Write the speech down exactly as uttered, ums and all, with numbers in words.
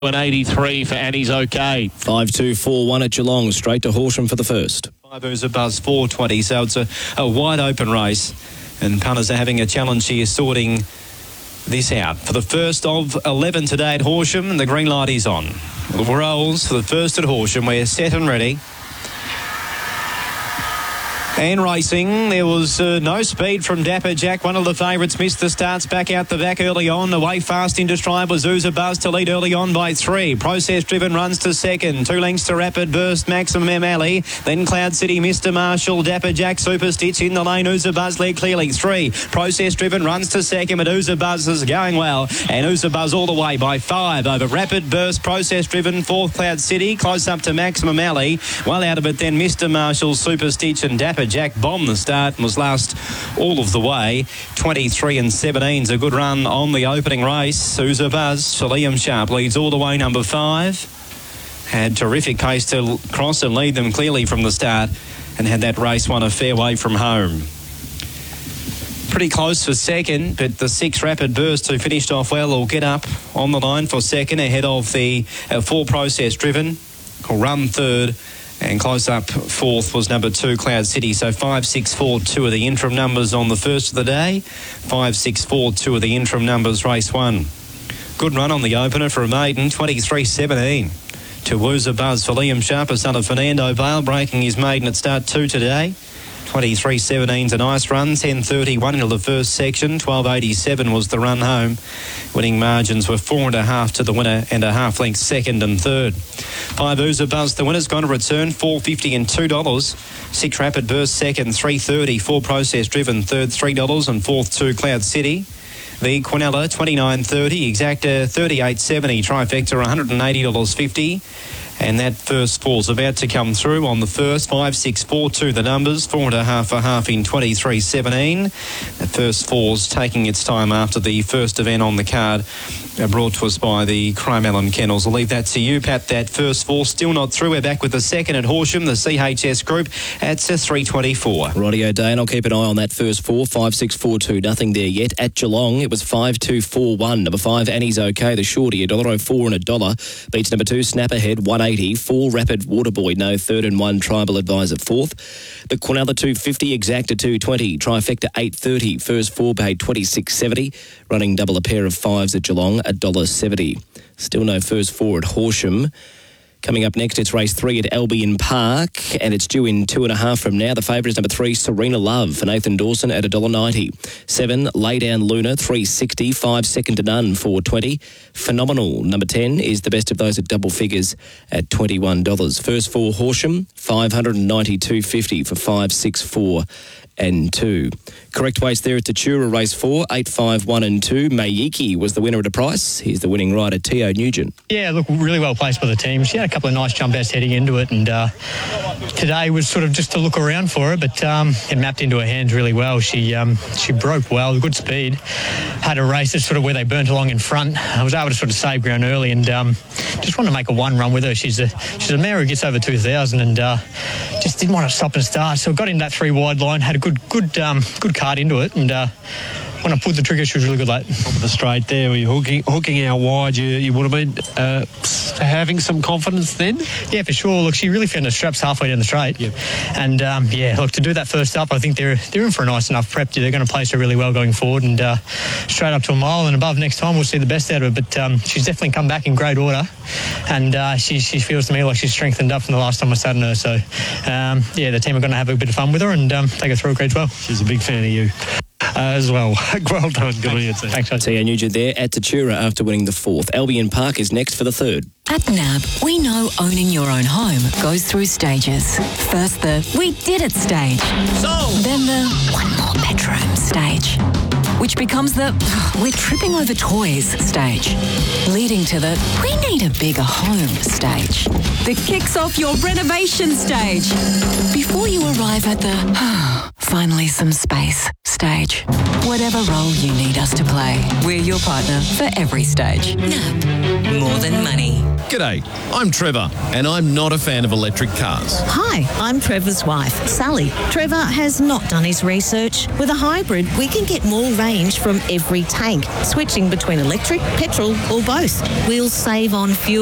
An eighty-three for Annie's OK. five two four one at Geelong, straight to Horsham for the first. Five Ooza Buzz four twenty, so it's a, a wide open race, and punters are having a challenge here sorting this out. For the first of eleven today at Horsham, the green light is on. Rolls for the first at Horsham. We're set and ready. And racing, there was uh, no speed from Dapper Jack. One of the favourites missed the starts back out the back early on. Away fast into stride was Ooza Buzz to lead early on by three. Process Driven runs to second. Two lengths to Rapid Burst, Maximum M. Alley. Then Cloud City, Mister Marshall, Dapper Jack, Super Stitch in the lane. Ooza Buzz led clearly. Three. Process Driven runs to second, but Ooza Buzz is going well. And Ooza Buzz all the way by five over Rapid Burst, Process Driven, fourth Cloud City. Close up to Maximum Alley. Well out of it then Mister Marshall, Super Stitch and Dapper Jack bombed the start and was last all of the way. twenty-three and seventeen's a good run on the opening race. Ooza Buzz, Liam Sharp leads all the way, number five. Had terrific pace to cross and lead them clearly from the start, and had that race won a fair way from home. Pretty close for second, but the six Rapid Burst who finished off well will get up on the line for second ahead of the uh, four Process Driven. Will run third. And close up fourth was number two, Cloud City. So five, six, four, two of the interim numbers on the first of the day. Five, six, four, two of the interim numbers, race one. Good run on the opener for a maiden, twenty-three seventeen. To Ooza Buzz for Liam Sharp, son of Fernando Bale, breaking his maiden at start two today. twenty-three seventeen's a nice run. ten thirty-one into the first section. twelve eighty-seven was the run home. Winning margins were four and a half to the winner and a half length second and third. Five Ooza Buzz, the winner's gone to return, four fifty and two dollars. Six Rapid Burst second, three thirty. Four Process Driven third, three dollars, and fourth two Cloud City. The Quinella twenty-nine thirty, Exacta thirty-eight seventy, Trifecta one hundred eighty dollars fifty. And that first fall's about to come through on the first. Five, six, four, two, the numbers. Four and a half for half in twenty-three seventeen. That first fall's taking its time after the first event on the card, uh, brought to us by the Chrome Allen Kennels. I'll leave that to you, Pat. That first fall still not through. We're back with the second at Horsham, the C H S Group at three twenty-four. Rightio, Dane. I'll keep an eye on that first four. Five, six, four, two. Nothing there yet. At Geelong, it was five, two, four, one. Number five, Annie's OK. The shorty, a dollar oh four and a dollar. Beats number two, Snap Ahead, one eighty. Four, Rapid Waterboy, no. Third and one, Tribal Advisor, fourth. The Quinella two fifty, Exacta two twenty. Trifecta eight thirty. First four paid twenty-six seventy. Running double a pair of fives at Geelong, one dollar seventy. Still no first four at Horsham. Coming up next, it's race three at Albion Park, and it's due in two and a half from now. The favourite is number three, Serena Love, for Nathan Dawson at one dollar ninety. Seven, Lay Down Luna, three sixty. Five, Second to None, four twenty. Phenomenal, number ten, is the best of those at double figures at twenty-one dollars. First four, Horsham, five ninety-two fifty for five, six, four and two. Correct weights there at Tatura, race four, eight, five, one and two. Mayiki was the winner at a price. Here's the winning rider, Teo Nugent. Yeah, look, really well placed by the team. She had a couple of nice jump outs heading into it, and uh, today was sort of just to look around for her, but um, it mapped into her hands really well. She um, she broke well, good speed. Had a race that's sort of where they burnt along in front. I was able to sort of save ground early, and um, just wanted to make a one run with her. She's a she's a mare who gets over two thousand, and uh, just didn't want to stop and start. So I got into that three wide line, had a good good um, good card into it, and uh, when I pulled the trigger, she was really good late. Top of the straight there, were you hooking, hooking out wide? You, you would have been uh, having some confidence then? Yeah, for sure. Look, she really found the straps halfway down the straight. Yep. And, um, yeah, look, to do that first up, I think they're they're in for a nice enough prep. They're going to place her really well going forward, and uh, straight up to a mile and above next time we'll see the best out of her. But um, she's definitely come back in great order, and uh, she, she feels to me like she's strengthened up from the last time I sat on her. So, um, yeah, the team are going to have a bit of fun with her and um, take her through a grade twelve. She's a big fan of you. Uh, as well. Well done. Good on you, team. Thanks, guys. Teo Nugent there at Tatura after winning the fourth. Albion Park is next for the third. At N A B, we know owning your own home goes through stages. First the we did it stage. So then the one more bedroom stage, which becomes the we're tripping over toys stage, leading to the we need a bigger home stage that kicks off your renovation stage before you arrive at the finally some space stage. Whatever role you need us to play, we're your partner for every stage. N A B, more than money. G'day, I'm Trevor, and I'm not a fan of electric cars. Hi, I'm Trevor's wife, Sally. Trevor has not done his research. With a hybrid, we can get more range from every tank, switching between electric, petrol or both. We'll save on fuel